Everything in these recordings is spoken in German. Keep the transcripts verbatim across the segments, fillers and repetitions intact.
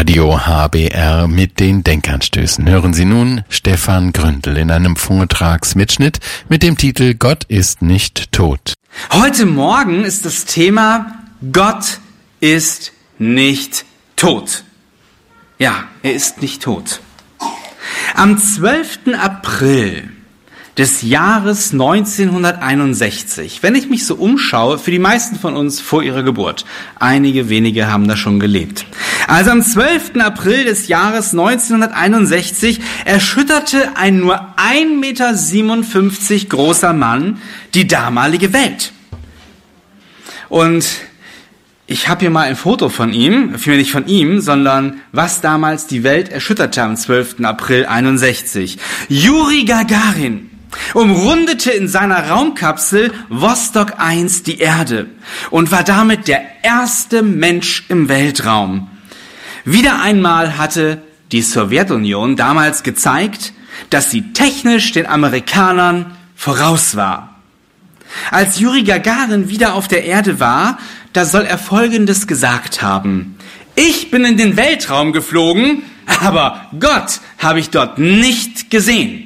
Radio H B R mit den Denkanstößen. Hören Sie nun Stefan Gründel in einem Vortragsmitschnitt mit dem Titel Gott ist nicht tot. Heute Morgen ist das Thema Gott ist nicht tot. Ja, er ist nicht tot. Am zwölften April des Jahres neunzehnhunderteinundsechzig, wenn ich mich so umschaue, für die meisten von uns vor ihrer Geburt. Einige wenige haben da schon gelebt. Also am zwölften April des Jahres neunzehnhunderteinundsechzig erschütterte ein nur ein Meter siebenundfünfzig großer Mann die damalige Welt. Und ich habe hier mal ein Foto von ihm, vielmehr nicht von ihm, sondern was damals die Welt erschütterte am zwölften April einundsechzig. Juri Gagarin umrundete in seiner Raumkapsel Vostok eins die Erde und war damit der erste Mensch im Weltraum. Wieder einmal hatte die Sowjetunion damals gezeigt, dass sie technisch den Amerikanern voraus war. Als Juri Gagarin wieder auf der Erde war, da soll er Folgendes gesagt haben: Ich bin in den Weltraum geflogen, aber Gott habe ich dort nicht gesehen.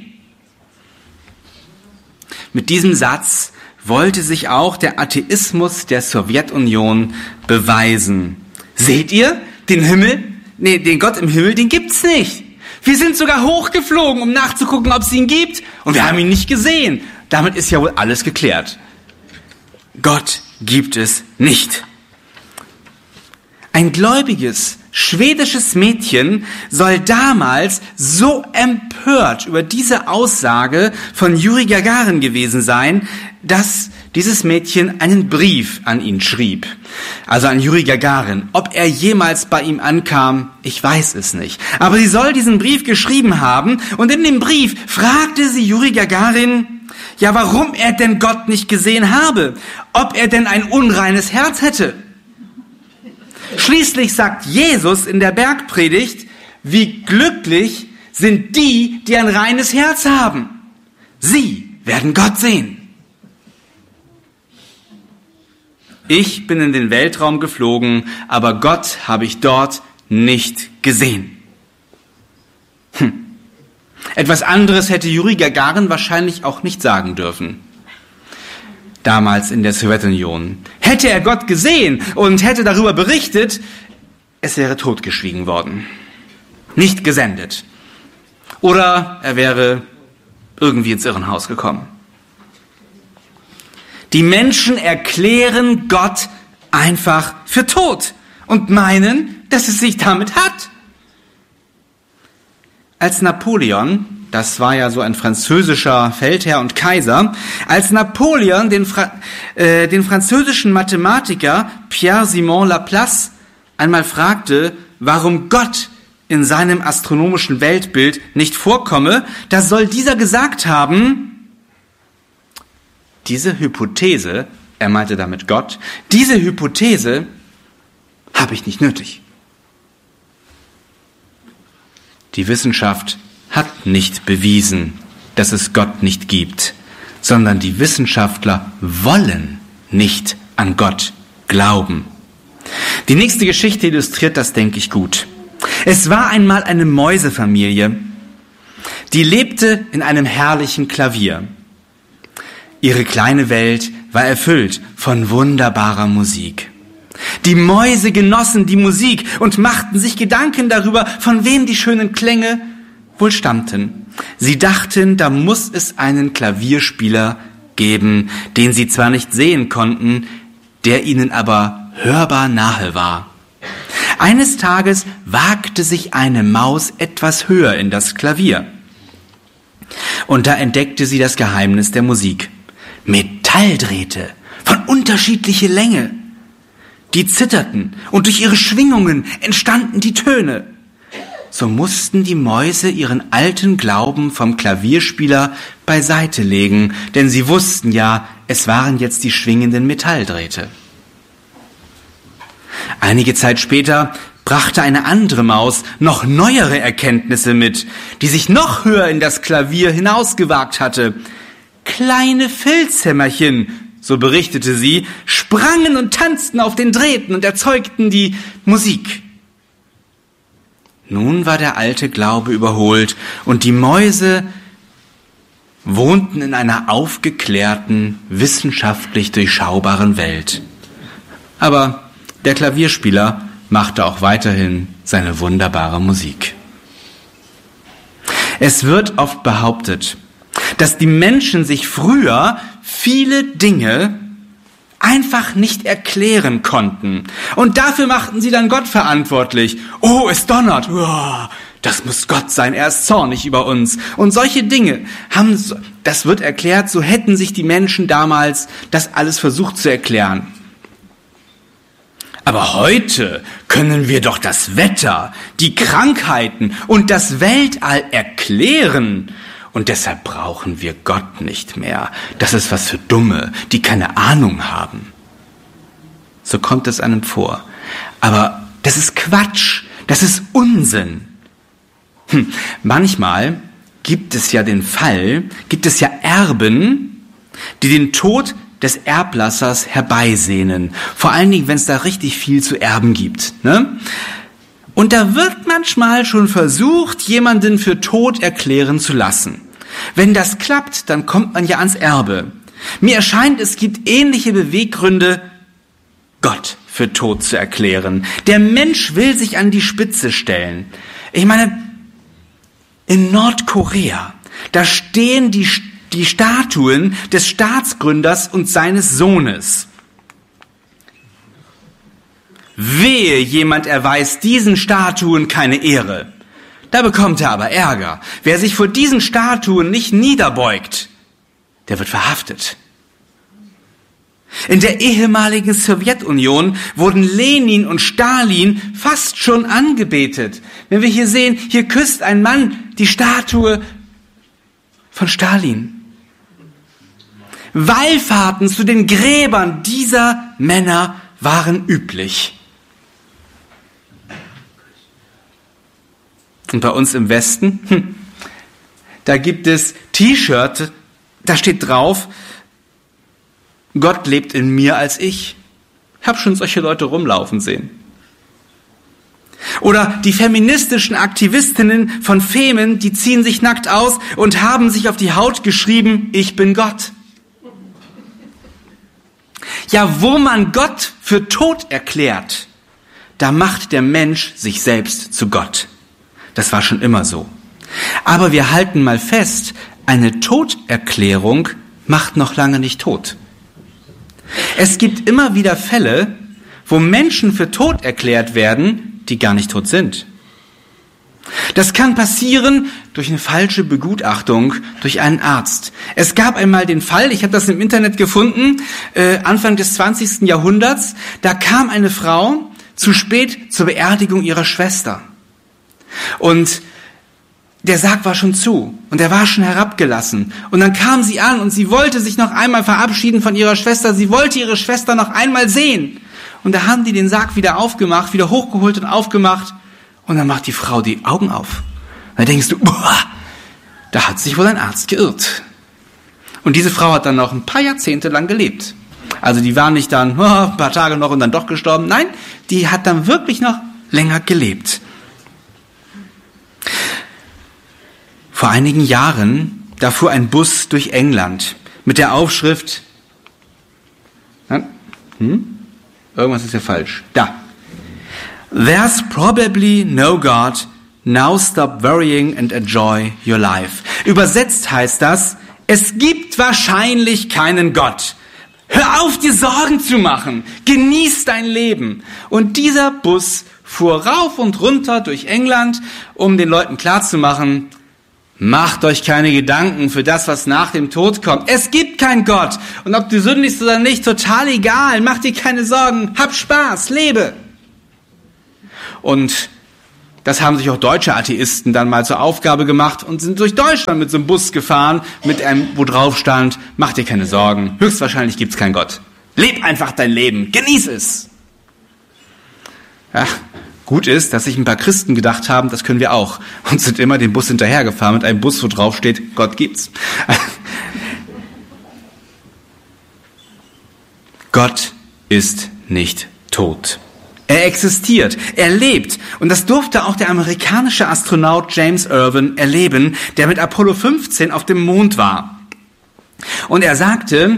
Mit diesem Satz wollte sich auch der Atheismus der Sowjetunion beweisen. Seht ihr, den Himmel, nee, den Gott im Himmel, den gibt's nicht. Wir sind sogar hochgeflogen, um nachzugucken, ob es ihn gibt, und wir haben ihn nicht gesehen. Damit ist ja wohl alles geklärt. Gott gibt es nicht. Ein gläubiges schwedisches Mädchen soll damals so empört über diese Aussage von Juri Gagarin gewesen sein, dass dieses Mädchen einen Brief an ihn schrieb. Also an Juri Gagarin. Ob er jemals bei ihm ankam, ich weiß es nicht. Aber sie soll diesen Brief geschrieben haben, und in dem Brief fragte sie Juri Gagarin, ja, warum er denn Gott nicht gesehen habe, ob er denn ein unreines Herz hätte. Schließlich sagt Jesus in der Bergpredigt, wie glücklich sind die, die ein reines Herz haben. Sie werden Gott sehen. Ich bin in den Weltraum geflogen, aber Gott habe ich dort nicht gesehen. Hm. Etwas anderes hätte Juri Gagarin wahrscheinlich auch nicht sagen dürfen. Damals in der Sowjetunion. Hätte er Gott gesehen und hätte darüber berichtet, es wäre totgeschwiegen worden. Nicht gesendet. Oder er wäre irgendwie ins Irrenhaus gekommen. Die Menschen erklären Gott einfach für tot und meinen, dass es sich damit hat. Als Napoleon, das war ja so ein französischer Feldherr und Kaiser, als Napoleon den, Fra- äh, den französischen Mathematiker Pierre-Simon Laplace einmal fragte, warum Gott in seinem astronomischen Weltbild nicht vorkomme, da soll dieser gesagt haben, diese Hypothese, er meinte damit Gott, diese Hypothese habe ich nicht nötig. Die Wissenschaft hat nicht bewiesen, dass es Gott nicht gibt, sondern die Wissenschaftler wollen nicht an Gott glauben. Die nächste Geschichte illustriert das, denke ich, gut. Es war einmal eine Mäusefamilie, die lebte in einem herrlichen Klavier. Ihre kleine Welt war erfüllt von wunderbarer Musik. Die Mäuse genossen die Musik und machten sich Gedanken darüber, von wem die schönen Klänge wohl stammten. Sie dachten, da muss es einen Klavierspieler geben, den sie zwar nicht sehen konnten, der ihnen aber hörbar nahe war. Eines Tages wagte sich eine Maus etwas höher in das Klavier. Und da entdeckte sie das Geheimnis der Musik. Metalldrähte von unterschiedlicher Länge. Die zitterten und durch ihre Schwingungen entstanden die Töne. So mussten die Mäuse ihren alten Glauben vom Klavierspieler beiseite legen, denn sie wussten ja, es waren jetzt die schwingenden Metalldrähte. Einige Zeit später brachte eine andere Maus noch neuere Erkenntnisse mit, die sich noch höher in das Klavier hinausgewagt hatte. Kleine Filzhämmerchen, so berichtete sie, sprangen und tanzten auf den Drähten und erzeugten die Musik. Nun war der alte Glaube überholt und die Mäuse wohnten in einer aufgeklärten, wissenschaftlich durchschaubaren Welt. Aber der Klavierspieler machte auch weiterhin seine wunderbare Musik. Es wird oft behauptet, dass die Menschen sich früher viele Dinge einfach nicht erklären konnten. Und dafür machten sie dann Gott verantwortlich. Oh, es donnert. Oh, das muss Gott sein, er ist zornig über uns. Und solche Dinge haben, das wird erklärt, so hätten sich die Menschen damals das alles versucht zu erklären. Aber heute können wir doch das Wetter, die Krankheiten und das Weltall erklären. Und deshalb brauchen wir Gott nicht mehr. Das ist was für Dumme, die keine Ahnung haben. So kommt es einem vor. Aber das ist Quatsch, das ist Unsinn. Hm. Manchmal gibt es ja den Fall, gibt es ja Erben, die den Tod des Erblassers herbeisehnen. Vor allen Dingen, wenn es da richtig viel zu erben gibt. Ne? Und da wird manchmal schon versucht, jemanden für tot erklären zu lassen. Wenn das klappt, dann kommt man ja ans Erbe. Mir erscheint, es gibt ähnliche Beweggründe, Gott für tot zu erklären. Der Mensch will sich an die Spitze stellen. Ich meine, in Nordkorea, da stehen die, die Statuen des Staatsgründers und seines Sohnes. Wehe, jemand erweist diesen Statuen keine Ehre. Da bekommt er aber Ärger. Wer sich vor diesen Statuen nicht niederbeugt, der wird verhaftet. In der ehemaligen Sowjetunion wurden Lenin und Stalin fast schon angebetet. Wenn wir hier sehen, hier küsst ein Mann die Statue von Stalin. Wallfahrten zu den Gräbern dieser Männer waren üblich. Und bei uns im Westen, hm, da gibt es T-Shirts, da steht drauf, Gott lebt in mir als ich. Ich habe schon solche Leute rumlaufen sehen. Oder die feministischen Aktivistinnen von Femen, die ziehen sich nackt aus und haben sich auf die Haut geschrieben, ich bin Gott. Ja, wo man Gott für tot erklärt, da macht der Mensch sich selbst zu Gott. Das war schon immer so. Aber wir halten mal fest, eine Toderklärung macht noch lange nicht tot. Es gibt immer wieder Fälle, wo Menschen für tot erklärt werden, die gar nicht tot sind. Das kann passieren durch eine falsche Begutachtung durch einen Arzt. Es gab einmal den Fall, ich habe das im Internet gefunden, äh, Anfang des zwanzigsten Jahrhunderts, da kam eine Frau zu spät zur Beerdigung ihrer Schwester. Und der Sarg war schon zu und er war schon herabgelassen. Und dann kam sie an und sie wollte sich noch einmal verabschieden von ihrer Schwester. Sie wollte ihre Schwester noch einmal sehen. Und da haben die den Sarg wieder aufgemacht, wieder hochgeholt und aufgemacht. Und dann macht die Frau die Augen auf. Da denkst du, boah, da hat sich wohl ein Arzt geirrt. Und diese Frau hat dann noch ein paar Jahrzehnte lang gelebt. Also die war nicht dann oh, ein paar Tage noch und dann doch gestorben. Nein, die hat dann wirklich noch länger gelebt. Vor einigen Jahren, da fuhr ein Bus durch England mit der Aufschrift, hm? Irgendwas ist hier falsch, da. There's probably no God, now stop worrying and enjoy your life. Übersetzt heißt das, es gibt wahrscheinlich keinen Gott. Hör auf, dir Sorgen zu machen, genieß dein Leben. Und dieser Bus fuhr rauf und runter durch England, um den Leuten klarzumachen, macht euch keine Gedanken für das, was nach dem Tod kommt. Es gibt keinen Gott. Und ob du sündigst oder nicht, total egal. Mach dir keine Sorgen. Hab Spaß. Lebe. Und das haben sich auch deutsche Atheisten dann mal zur Aufgabe gemacht und sind durch Deutschland mit so einem Bus gefahren, mit einem, wo drauf stand, mach dir keine Sorgen. Höchstwahrscheinlich gibt's keinen Gott. Leb einfach dein Leben. Genieß es. Ja. Gut ist, dass sich ein paar Christen gedacht haben, das können wir auch. Und sind immer den Bus hinterhergefahren mit einem Bus, wo drauf steht, Gott gibt's. Gott ist nicht tot. Er existiert, er lebt. Und das durfte auch der amerikanische Astronaut James Irwin erleben, der mit Apollo fünfzehn auf dem Mond war. Und er sagte,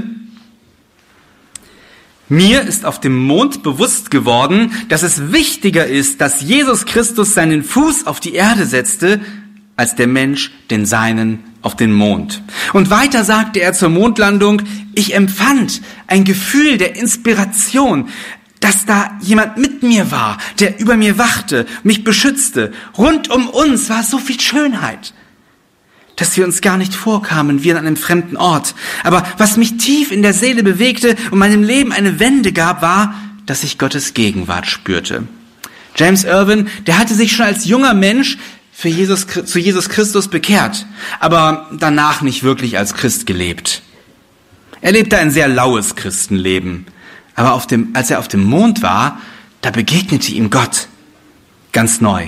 mir ist auf dem Mond bewusst geworden, dass es wichtiger ist, dass Jesus Christus seinen Fuß auf die Erde setzte, als der Mensch den seinen auf den Mond. Und weiter sagte er zur Mondlandung, ich empfand ein Gefühl der Inspiration, dass da jemand mit mir war, der über mir wachte, mich beschützte. Rund um uns war so viel Schönheit, dass wir uns gar nicht vorkamen wie an einem fremden Ort. Aber was mich tief in der Seele bewegte und meinem Leben eine Wende gab, war, dass ich Gottes Gegenwart spürte. James Irwin, der hatte sich schon als junger Mensch für Jesus, zu Jesus Christus bekehrt, aber danach nicht wirklich als Christ gelebt. Er lebte ein sehr laues Christenleben, aber auf dem, als er auf dem Mond war, da begegnete ihm Gott ganz neu.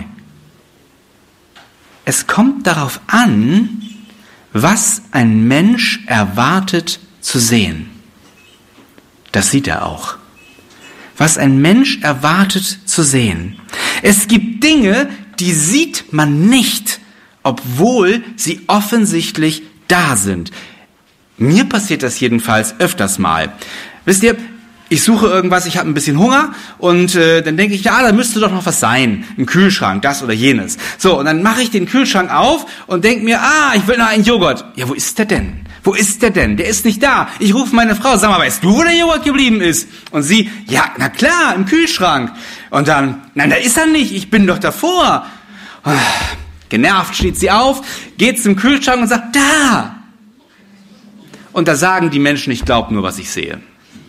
Es kommt darauf an, was ein Mensch erwartet zu sehen. Das sieht er auch. Was ein Mensch erwartet zu sehen. Es gibt Dinge, die sieht man nicht, obwohl sie offensichtlich da sind. Mir passiert das jedenfalls öfters mal. Wisst ihr, ich suche irgendwas, ich habe ein bisschen Hunger und äh, dann denke ich, ja, da müsste doch noch was sein, im Kühlschrank, das oder jenes. So, und dann mache ich den Kühlschrank auf und denke mir, ah, ich will noch einen Joghurt. Ja, wo ist der denn? Wo ist der denn? Der ist nicht da. Ich rufe meine Frau, sag mal, weißt du, wo der Joghurt geblieben ist? Und sie, ja, na klar, im Kühlschrank. Und dann, nein, da ist er nicht, ich bin doch davor. Genervt steht sie auf, geht zum Kühlschrank und sagt, da. Und da sagen die Menschen, ich glaube nur, was ich sehe.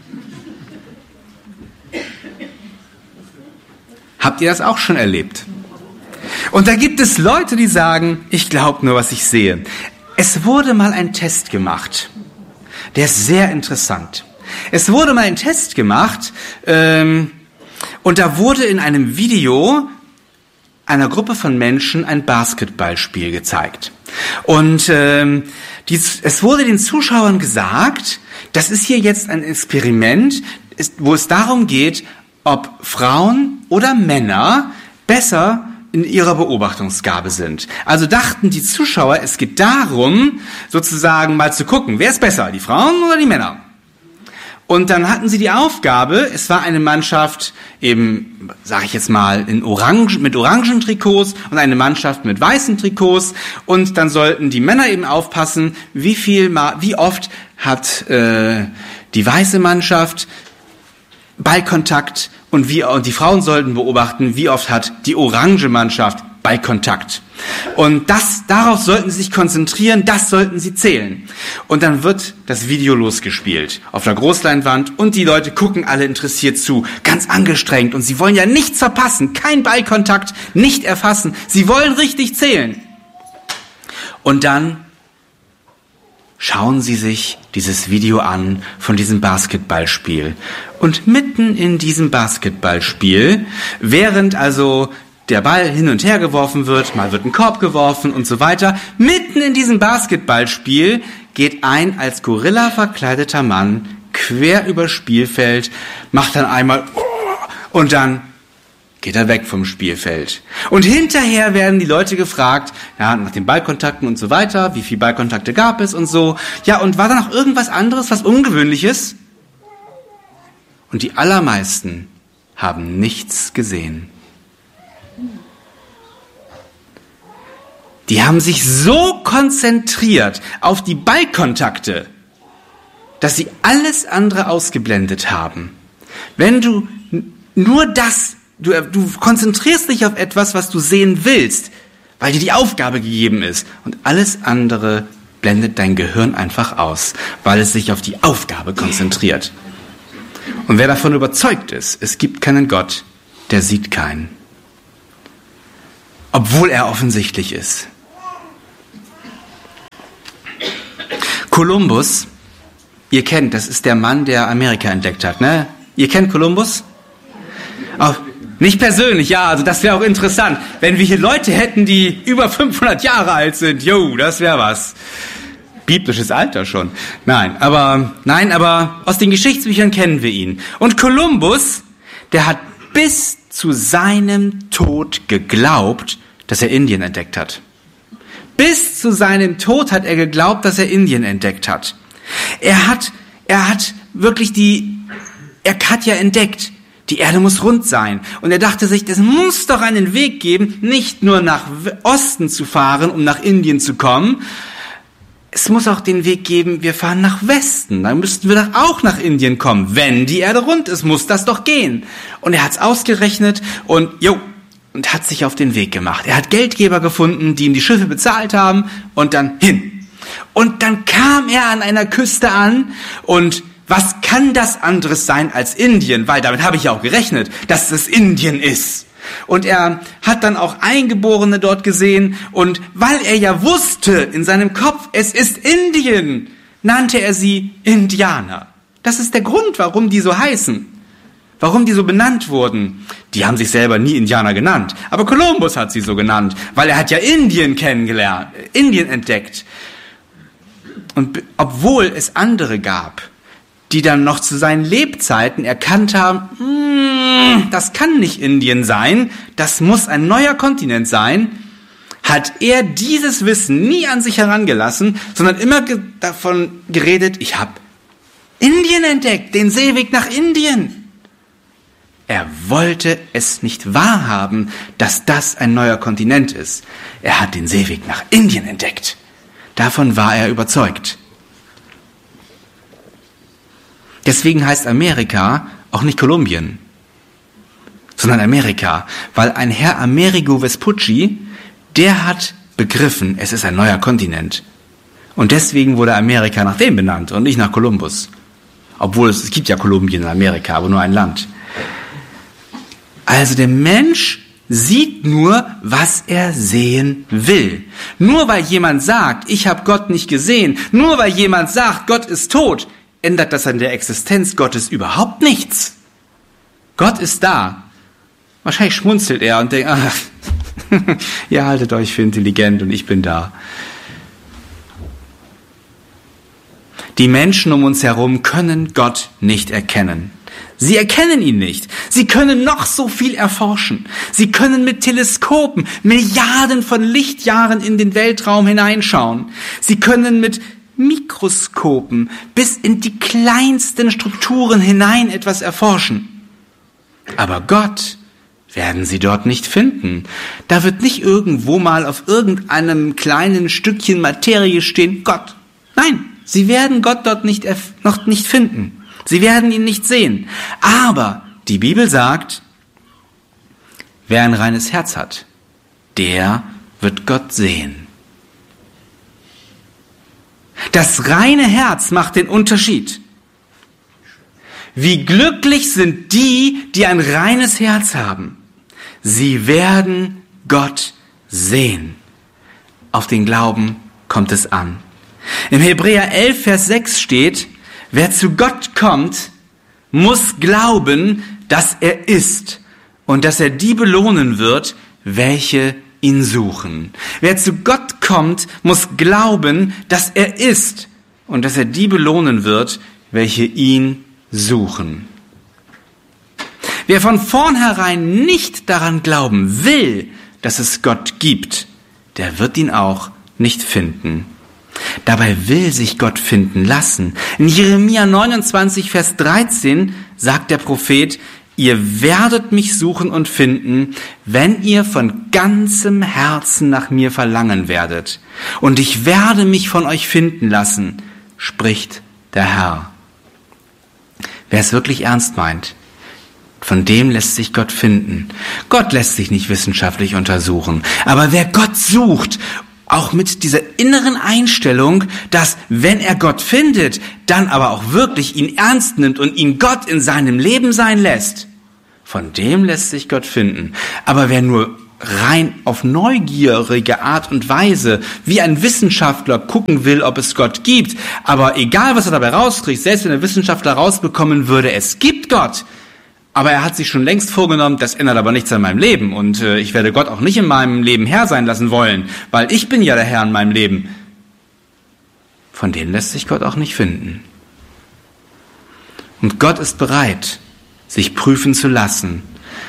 Habt ihr das auch schon erlebt? Und da gibt es Leute, die sagen, ich glaube nur, was ich sehe. Es wurde mal ein Test gemacht, der ist sehr interessant. Es wurde mal ein Test gemacht ähm, und da wurde in einem Video einer Gruppe von Menschen ein Basketballspiel gezeigt. Und ähm, die, es wurde den Zuschauern gesagt, das ist hier jetzt ein Experiment, ist, wo es darum geht, ob Frauen oder Männer besser in ihrer Beobachtungsgabe sind. Also dachten die Zuschauer, es geht darum, sozusagen mal zu gucken, wer ist besser, die Frauen oder die Männer? Und dann hatten sie die Aufgabe, es war eine Mannschaft eben, sage ich jetzt mal, in Orange, mit orangen Trikots und eine Mannschaft mit weißen Trikots. Und dann sollten die Männer eben aufpassen, wie viel, wie oft hat äh, die weiße Mannschaft Ballkontakt und wie und die Frauen sollten beobachten, wie oft hat die orange Mannschaft Ballkontakt. Und das, darauf sollten sie sich konzentrieren, das sollten sie zählen. Und dann wird das Video losgespielt auf der Großleinwand und die Leute gucken alle interessiert zu, ganz angestrengt und sie wollen ja nichts verpassen, kein Ballkontakt, nicht erfassen, sie wollen richtig zählen. Und dann schauen Sie sich dieses Video an von diesem Basketballspiel. Und mitten in diesem Basketballspiel, während also der Ball hin und her geworfen wird, mal wird ein Korb geworfen und so weiter, mitten in diesem Basketballspiel geht ein als Gorilla verkleideter Mann quer übers Spielfeld, macht dann einmal und dann geht er weg vom Spielfeld. Und hinterher werden die Leute gefragt, ja, nach den Ballkontakten und so weiter, wie viele Ballkontakte gab es und so. Ja, und war da noch irgendwas anderes, was Ungewöhnliches? Und die allermeisten haben nichts gesehen. Die haben sich so konzentriert auf die Ballkontakte, dass sie alles andere ausgeblendet haben. Wenn du nur das Du, du konzentrierst dich auf etwas, was du sehen willst, weil dir die Aufgabe gegeben ist. Und alles andere blendet dein Gehirn einfach aus, weil es sich auf die Aufgabe konzentriert. Und wer davon überzeugt ist, es gibt keinen Gott, der sieht keinen. Obwohl er offensichtlich ist. Kolumbus, ihr kennt, das ist der Mann, der Amerika entdeckt hat, ne? Ihr kennt Kolumbus? Auch nicht persönlich, ja, also das wäre auch interessant, wenn wir hier Leute hätten, die über fünfhundert Jahre alt sind. Jo, das wäre was. Biblisches Alter schon. Nein, aber nein, aber aus den Geschichtsbüchern kennen wir ihn. Und Kolumbus, der hat bis zu seinem Tod geglaubt, dass er Indien entdeckt hat. Bis zu seinem Tod hat er geglaubt, dass er Indien entdeckt hat. Er hat, er hat wirklich die, er hat ja entdeckt, die Erde muss rund sein. Und er dachte sich, es muss doch einen Weg geben, nicht nur nach Osten zu fahren, um nach Indien zu kommen. Es muss auch den Weg geben, wir fahren nach Westen. Dann müssten wir doch auch nach Indien kommen. Wenn die Erde rund ist, muss das doch gehen. Und er hat es ausgerechnet und, jo, und hat sich auf den Weg gemacht. Er hat Geldgeber gefunden, die ihm die Schiffe bezahlt haben und dann hin. Und dann kam er an einer Küste an und was kann das anderes sein als Indien? Weil damit habe ich ja auch gerechnet, dass es Indien ist. Und er hat dann auch Eingeborene dort gesehen und weil er ja wusste in seinem Kopf, es ist Indien, nannte er sie Indianer. Das ist der Grund, warum die so heißen, warum die so benannt wurden. Die haben sich selber nie Indianer genannt, aber Kolumbus hat sie so genannt, weil er hat ja Indien kennengelernt, Indien entdeckt. Und obwohl es andere gab, die dann noch zu seinen Lebzeiten erkannt haben, das kann nicht Indien sein, das muss ein neuer Kontinent sein, hat er dieses Wissen nie an sich herangelassen, sondern immer ge- davon geredet, ich habe Indien entdeckt, den Seeweg nach Indien. Er wollte es nicht wahrhaben, dass das ein neuer Kontinent ist. Er hat den Seeweg nach Indien entdeckt. Davon war er überzeugt. Deswegen heißt Amerika auch nicht Kolumbien, sondern Amerika, weil ein Herr Amerigo Vespucci, der hat begriffen, es ist ein neuer Kontinent. Und deswegen wurde Amerika nach dem benannt und nicht nach Kolumbus. Obwohl es, es gibt ja Kolumbien in Amerika, aber nur ein Land. Also der Mensch sieht nur, was er sehen will. Nur weil jemand sagt, ich habe Gott nicht gesehen, nur weil jemand sagt, Gott ist tot, ändert das an der Existenz Gottes überhaupt nichts. Gott ist da. Wahrscheinlich schmunzelt er und denkt, ach, ihr haltet euch für intelligent und ich bin da. Die Menschen um uns herum können Gott nicht erkennen. Sie erkennen ihn nicht. Sie können noch so viel erforschen. Sie können mit Teleskopen Milliarden von Lichtjahren in den Weltraum hineinschauen. Sie können mit Mikroskopen bis in die kleinsten Strukturen hinein etwas erforschen. Aber Gott werden sie dort nicht finden. Da wird nicht irgendwo mal auf irgendeinem kleinen Stückchen Materie stehen, Gott. Nein, sie werden Gott dort nicht, noch nicht finden. Sie werden ihn nicht sehen. Aber die Bibel sagt, wer ein reines Herz hat, der wird Gott sehen. Das reine Herz macht den Unterschied. Wie glücklich sind die, die ein reines Herz haben. Sie werden Gott sehen. Auf den Glauben kommt es an. Im Hebräer elf, Vers sechs steht, wer zu Gott kommt, muss glauben, dass er ist und dass er die belohnen wird, welche ihn suchen. Wer zu Gott kommt, muss glauben, dass er ist und dass er die belohnen wird, welche ihn suchen. Wer von vornherein nicht daran glauben will, dass es Gott gibt, der wird ihn auch nicht finden. Dabei will sich Gott finden lassen. In Jeremia neunundzwanzig, Vers dreizehn sagt der Prophet, ihr werdet mich suchen und finden, wenn ihr von ganzem Herzen nach mir verlangen werdet. Und ich werde mich von euch finden lassen, spricht der Herr. Wer es wirklich ernst meint, von dem lässt sich Gott finden. Gott lässt sich nicht wissenschaftlich untersuchen. Aber wer Gott sucht, auch mit dieser inneren Einstellung, dass wenn er Gott findet, dann aber auch wirklich ihn ernst nimmt und ihn Gott in seinem Leben sein lässt, von dem lässt sich Gott finden. Aber wer nur rein auf neugierige Art und Weise, wie ein Wissenschaftler gucken will, ob es Gott gibt, aber egal, was er dabei rauskriegt, selbst wenn der Wissenschaftler rausbekommen würde, es gibt Gott, aber er hat sich schon längst vorgenommen, das ändert aber nichts an meinem Leben und äh, ich werde Gott auch nicht in meinem Leben Herr sein lassen wollen, weil ich bin ja der Herr in meinem Leben. Von denen lässt sich Gott auch nicht finden. Und Gott ist bereit, sich prüfen zu lassen,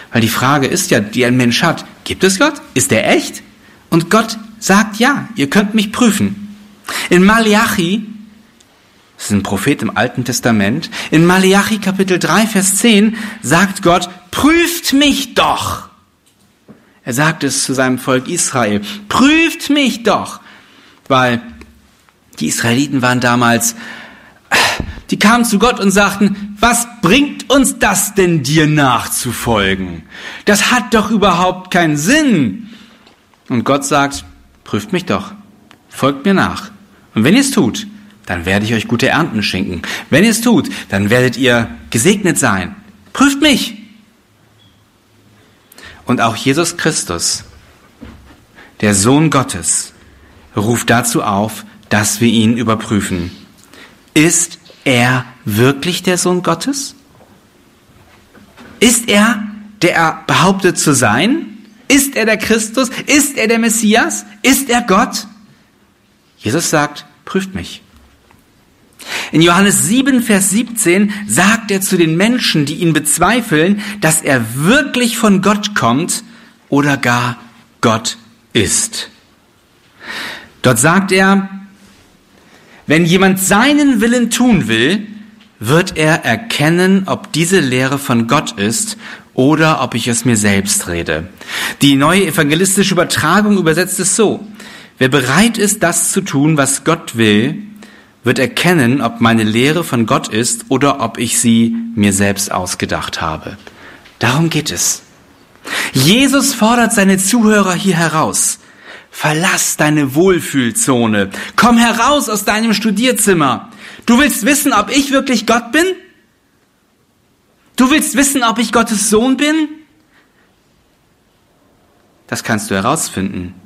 Weil die Frage ist ja, die ein Mensch hat, gibt es Gott? Ist er echt? Und Gott sagt, ja, ihr könnt mich prüfen. In Maleachi, das ist ein Prophet im Alten Testament, in Maleachi Kapitel drei, Vers zehn sagt Gott, prüft mich doch. Er sagt es zu seinem Volk Israel, prüft mich doch. Weil die Israeliten waren damals, die kamen zu Gott und sagten, was bringt uns das denn, dir nachzufolgen? Das hat doch überhaupt keinen Sinn. Und Gott sagt, prüft mich doch, folgt mir nach. Und wenn ihr es tut, dann werde ich euch gute Ernten schenken. Wenn ihr es tut, dann werdet ihr gesegnet sein. Prüft mich. Und auch Jesus Christus, der Sohn Gottes, ruft dazu auf, dass wir ihn überprüfen. Ist er wirklich der Sohn Gottes? Ist er, der er behauptet zu sein? Ist er der Christus? Ist er der Messias? Ist er Gott? Jesus sagt, prüft mich. In Johannes sieben, Vers siebzehn sagt er zu den Menschen, die ihn bezweifeln, dass er wirklich von Gott kommt oder gar Gott ist. Dort sagt er, wenn jemand seinen Willen tun will, wird er erkennen, ob diese Lehre von Gott ist oder ob ich es mir selbst rede. Die neue evangelistische Übertragung übersetzt es so: Wer bereit ist, das zu tun, was Gott will, wird erkennen, ob meine Lehre von Gott ist oder ob ich sie mir selbst ausgedacht habe. Darum geht es. Jesus fordert seine Zuhörer hier heraus. Verlass deine Wohlfühlzone. Komm heraus aus deinem Studierzimmer. Du willst wissen, ob ich wirklich Gott bin? Du willst wissen, ob ich Gottes Sohn bin? Das kannst du herausfinden,